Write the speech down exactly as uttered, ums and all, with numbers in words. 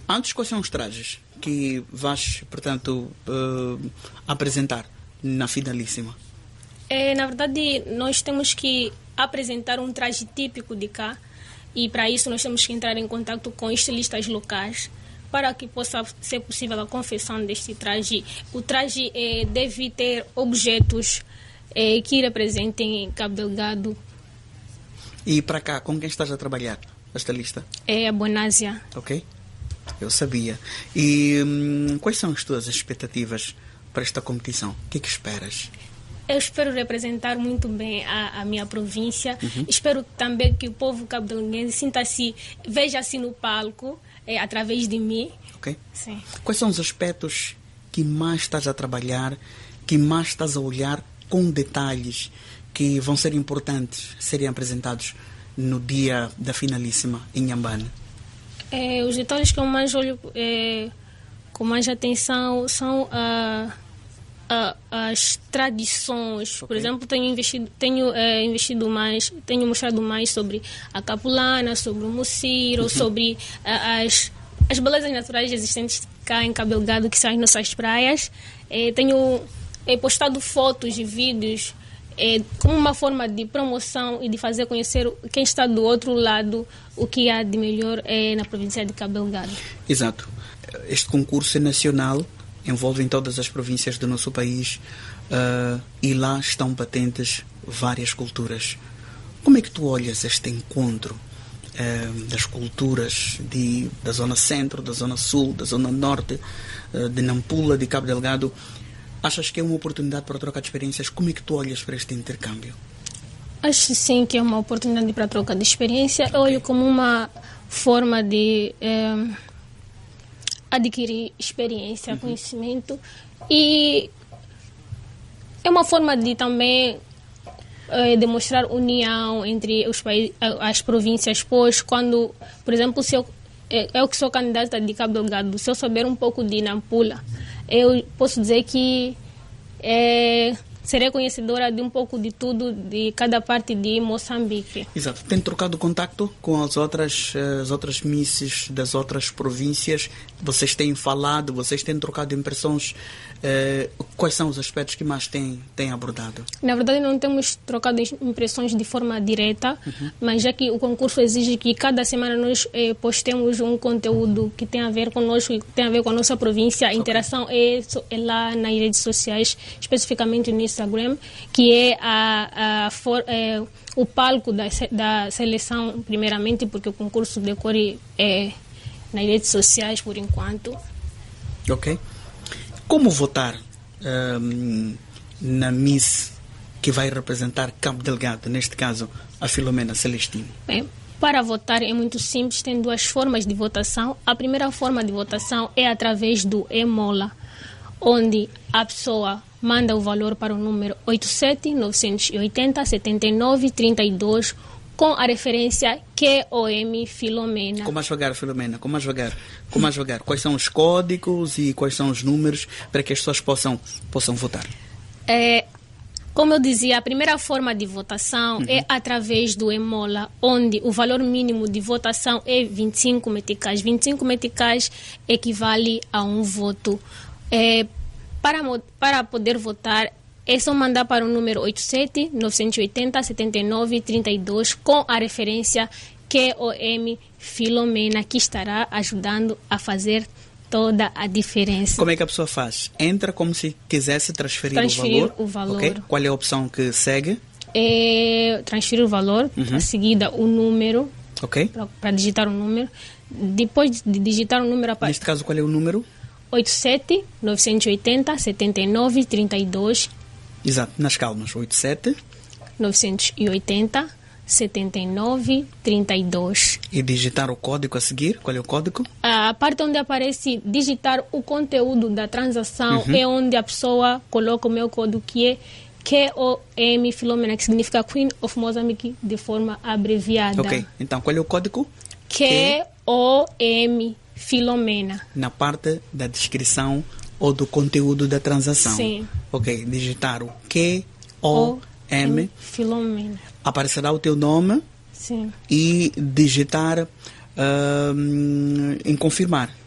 Antes, quais são os trajes que vais, portanto, uh, apresentar na finalíssima? É, na verdade, nós temos que apresentar um traje típico de cá e para isso nós temos que entrar em contato com estilistas locais para que possa ser possível a confecção deste traje. O traje é, deve ter objetos é, que representem Cabo Delgado. E para cá, com quem estás a trabalhar, esta lista? É a Bonásia. Ok, eu sabia. E hum, quais são as tuas expectativas para esta competição? O que é que esperas? Eu espero representar muito bem a, a minha província. Uhum. Espero também que o povo cabo-delgadense sinta-se, veja-se no palco, é, através de mim. Ok. Sim. Quais são os aspectos que mais estás a trabalhar, que mais estás a olhar com detalhes que vão ser importantes serem apresentados no dia da finalíssima em Inhambane? É, os detalhes que eu mais olho é, com mais atenção são a... Uh, as tradições. Okay. Por exemplo, tenho investido, tenho é, investido mais, tenho mostrado mais sobre a capulana, sobre o muciro, uhum. sobre uh, as, as belezas naturais existentes cá em Cabo Delgado, que são as nossas praias. É, tenho é, postado fotos e vídeos é, como uma forma de promoção e de fazer conhecer quem está do outro lado o que há de melhor é, na província de Cabo Delgado. Exato. Este concurso é nacional, envolvem todas as províncias do nosso país uh, e lá estão patentes várias culturas. Como é que tu olhas este encontro uh, das culturas de, da zona centro, da zona sul, da zona norte, uh, de Nampula, de Cabo Delgado? Achas que é uma oportunidade para trocar de experiências? Como é que tu olhas para este intercâmbio? Acho sim que é uma oportunidade para troca de experiência. Okay. Eu olho como uma forma de... Um, adquirir experiência, uhum. conhecimento e é uma forma de também é, demonstrar união entre os países, as províncias, pois quando, por exemplo, se eu, eu que sou candidata de Cabo Delgado, se eu souber um pouco de Nampula, eu posso dizer que é, serei conhecedora de um pouco de tudo, de cada parte de Moçambique. Exato. Tem trocado contacto com as outras, as outras misses das outras províncias? Vocês têm falado, vocês têm trocado impressões? Eh, quais são os aspectos que mais têm, têm abordado? Na verdade, não temos trocado impressões de forma direta, uhum. mas já que o concurso exige que cada semana nós eh, postemos um conteúdo que tem a ver conosco, que tem a ver com a nossa província, a okay. interação é, é lá nas redes sociais, especificamente no Instagram, que é, a, a for, é o palco da, da seleção, primeiramente, porque o concurso decorre é, nas redes sociais, por enquanto. Ok. Como votar um, na Miss que vai representar Cabo Delgado, neste caso, a Filomena Celestino? Bem, para votar é muito simples, tem duas formas de votação. A primeira forma de votação é através do E-Mola, onde a pessoa manda o valor para o número oito sete nove oito zero sete nove três dois com a referência Q O M Filomena. Como mais devagar, Filomena? Como mais devagar? Como mais devagar? Quais são os códigos e quais são os números para que as pessoas possam, possam votar? É, como eu dizia, a primeira forma de votação uhum. é através do E-Mola, onde o valor mínimo de votação é vinte e cinco meticais. vinte e cinco meticais equivale a um voto. É, para, para poder votar, é só mandar para o número oito sete nove oito zero sete nove três dois com a referência Q O M Filomena, que estará ajudando a fazer toda a diferença. Como é que a pessoa faz? Entra como se quisesse transferir, transferir o valor. o valor. Okay. Qual é a opção que segue? É transferir o valor, uhum. a seguida o número, okay. para digitar o número. Depois de digitar o número... Neste caso, qual é o número? oito sete nove oito zero sete nove três dois. Exato, nas calmas. oito sete nove oito zero sete nove três dois. E digitar o código a seguir? Qual é o código? A parte onde aparece digitar o conteúdo da transação uhum. é onde a pessoa coloca o meu código, que é Q O M Filomena, que significa Queen of Mozambique de forma abreviada. Ok, então qual é o código? Q O M Filomena. Na parte da descrição ou do conteúdo da transação. Sim. Ok, digitar o Q O M Filomena. Aparecerá o teu nome. Sim. E digitar uh, em confirmar.